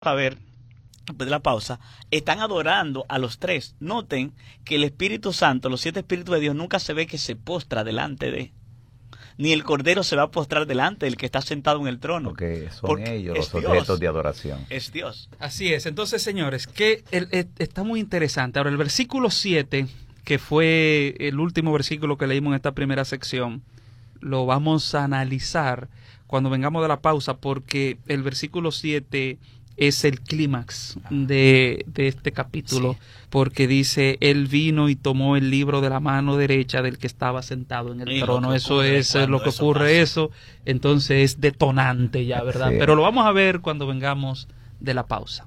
a ver, después de la pausa, están adorando a los tres. Noten que el Espíritu Santo, los 7 Espíritus de Dios, nunca se ve que se postra delante de, ni el Cordero se va a postrar delante del que está sentado en el trono. Porque son ellos los objetos de adoración. Es Dios. Así es. Entonces, señores, que está muy interesante. Ahora, el versículo 7, que fue el último versículo que leímos en esta primera sección, lo vamos a analizar cuando vengamos de la pausa, porque el versículo 7 es el clímax de este capítulo, sí. Porque dice, él vino y tomó el libro de la mano derecha del que estaba sentado en el trono. Eso es lo que ocurre, eso. Entonces es detonante ya, ¿verdad? Sí. Pero lo vamos a ver cuando vengamos de la pausa.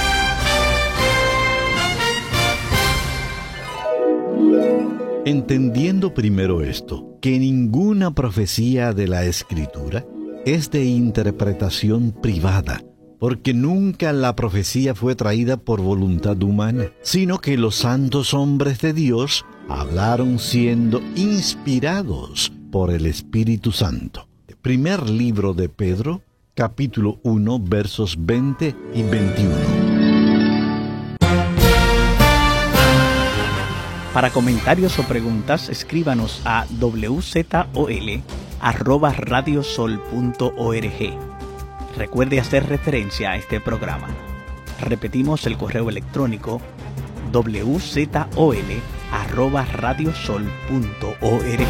Entendiendo primero esto, que ninguna profecía de la Escritura es de interpretación privada, porque nunca la profecía fue traída por voluntad humana, sino que los santos hombres de Dios hablaron siendo inspirados por el Espíritu Santo. Primer libro de Pedro, capítulo 1, versos 20 y 21. Para comentarios o preguntas, escríbanos a wzol@radiosol.org. Recuerde hacer referencia a este programa. Repetimos el correo electrónico wzol@radiosol.org.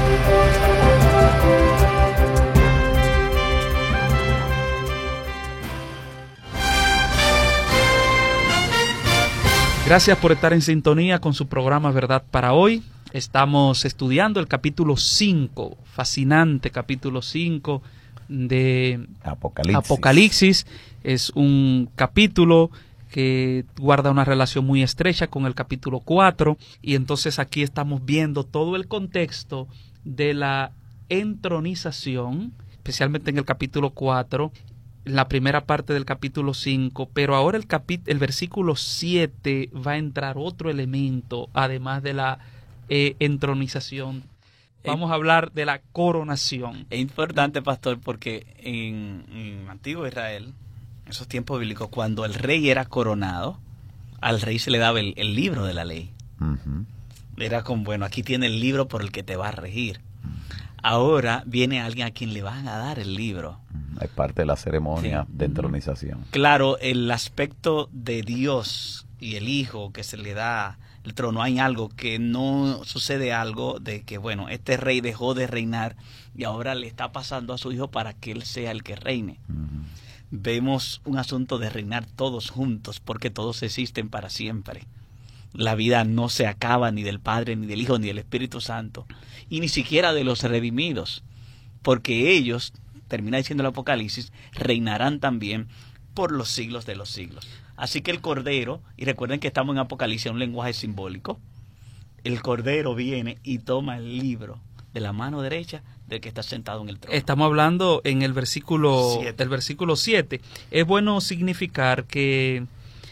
Gracias por estar en sintonía con su programa Verdad para Hoy. Estamos estudiando el capítulo 5, fascinante capítulo 5 de Apocalipsis. Es un capítulo que guarda una relación muy estrecha con el capítulo 4, y entonces aquí estamos viendo todo el contexto de la entronización, especialmente en el capítulo 4, la primera parte del capítulo 5, pero ahora el versículo 7 va a entrar otro elemento, además de la entronización. Vamos a hablar de la coronación. Es importante, pastor, porque en Antiguo Israel, en esos tiempos bíblicos, cuando el rey era coronado, al rey se le daba el libro de la ley. Uh-huh. Era como, bueno, aquí tiene el libro por el que te va a regir. Ahora viene alguien a quien le van a dar el libro. Es parte de la ceremonia de entronización. Claro, el aspecto de Dios y el Hijo que se le da el trono, hay algo que no sucede, algo de que, bueno, este rey dejó de reinar y ahora le está pasando a su hijo para que él sea el que reine. Uh-huh. Vemos un asunto de reinar todos juntos, porque todos existen para siempre. La vida no se acaba ni del Padre, ni del Hijo, ni del Espíritu Santo, y ni siquiera de los redimidos, porque ellos, termina diciendo el Apocalipsis, reinarán también por los siglos de los siglos. Así que el Cordero, y recuerden que estamos en Apocalipsis, un lenguaje simbólico, el Cordero viene y toma el libro de la mano derecha del que está sentado en el trono. Estamos hablando en el versículo 7. Es bueno significar que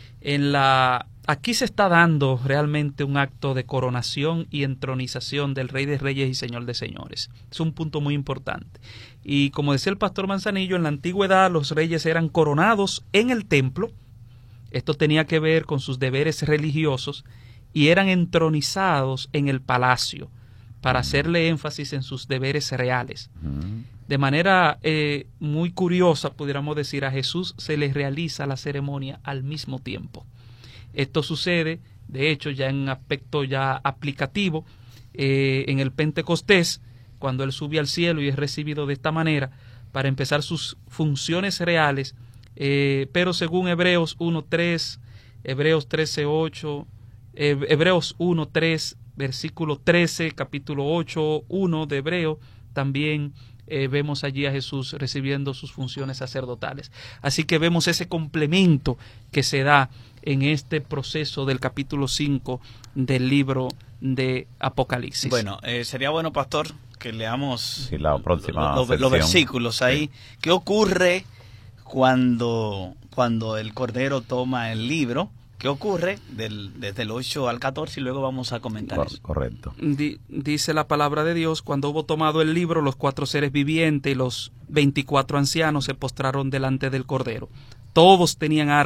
aquí se está dando realmente un acto de coronación y entronización del Rey de Reyes y Señor de Señores. Es un punto muy importante. Y como decía el pastor Manzanillo, en la antigüedad los reyes eran coronados en el templo. Esto tenía que ver con sus deberes religiosos, y eran entronizados en el palacio para hacerle énfasis en sus deberes reales. De manera muy curiosa, pudiéramos decir, a Jesús se le realiza la ceremonia al mismo tiempo. Esto sucede, de hecho, ya en un aspecto ya aplicativo, en el Pentecostés, cuando Él sube al cielo y es recibido de esta manera para empezar sus funciones reales, pero según Hebreos 1.3, Hebreos 13.8, Hebreos 1.3, versículo 13, capítulo 8.1 de Hebreo, también vemos allí a Jesús recibiendo sus funciones sacerdotales. Así que vemos ese complemento que se da en este proceso del capítulo 5 del libro de Apocalipsis. Bueno, sería bueno, pastor, que leamos la próxima los versículos ahí. Sí. ¿Qué ocurre cuando el Cordero toma el libro? ¿Qué ocurre desde el 8 al 14? Y luego vamos a comentar eso. Correcto. Dice la palabra de Dios: cuando hubo tomado el libro, los 4 seres vivientes y los 24 ancianos se postraron delante del Cordero, todos tenían armas.